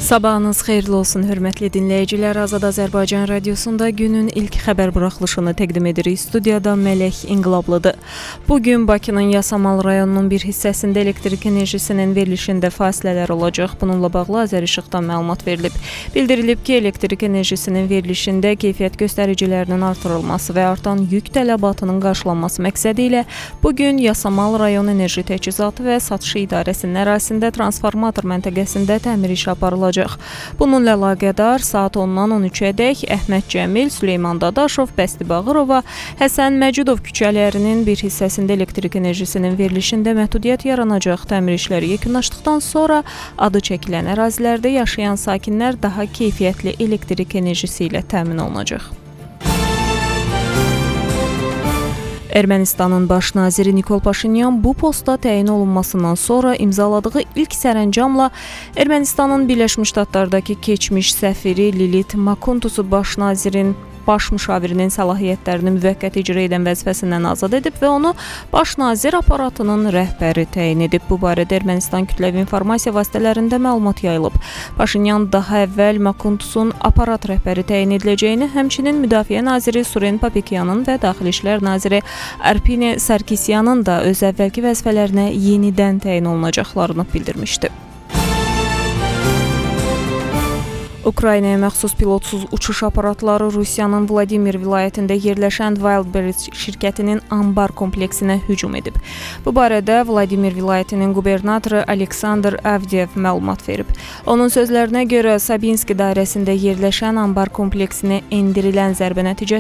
Sabahınız xeyirli olsun, hörmətli dinləyicilər. Azad Azərbaycan Radiosunda günün ilk xəbər buraxılışını təqdim edirik. Studiyada Mələk İnqilablıdır. Bugün Bakının Yasamal rayonunun bir hissəsində elektrik enerjisinin verilişində fasilələr olacaq. Bununla bağlı Azərishiqdan məlumat verilib. Bildirilib ki, elektrik enerjisinin verilişində keyfiyyət göstəricilərinin artırılması və artan yük tələbatının qarşılanması məqsədi ilə bugün Yasamal rayon enerji təchizatı və satışı idarəsinin ərazisində transformator məntəqəsində təmir işi aparılacaq. Bununla əlaqədar saat 10-dan 13-ədək Əhməd Cəmil, Süleyman Dadaşov, Bəsti Bağırova, Həsən Məcudov küçələrinin bir hissəsində elektrik enerjisinin verilişində məhdudiyyət yaranacaq. Təmir işləri yekunlaşdıqdan sonra adı çəkilən ərazilərdə yaşayan sakinlər daha keyfiyyətli elektrik enerjisi ilə təmin olunacaq. Ermənistanın baş naziri Nikol Paşinyan bu posta təyin olunmasından sonra imzaladığı ilk sərəncamla Ermənistanın Birləşmiş Ştatlardakı keçmiş səfiri Lilit Makuntusu baş müşavirinin səlahiyyətlərini müvəqqəti icra edən vəzifəsindən azad edib və onu baş nazir aparatının rəhbəri təyin edib. Bu barədə Ermənistan kütləvi informasiya vasitələrində məlumat yayılıb. Paşinyan daha əvvəl Makuntusun aparat rəhbəri təyin ediləcəyini, həmçinin Müdafiə naziri Suren Papikyanın və Daxili İşlər naziri Arpine Sarkisyanın da öz əvvəlki vəzifələrinə yenidən təyin olunacaqlarını bildirmişdi. Ukraynaya məxsus pilotsuz uçuş aparatları Rusiyanın Vladimir vilayətində yerləşən Wildberries şirkətinin anbar kompleksinə hücum edib. Bu barədə Vladimir vilayətinin qubernatoru Aleksandr Avdiyev məlumat verib. Onun sözlərinə görə Sabinski dairəsində yerləşən anbar kompleksinə endirilən zərbə nəticəsində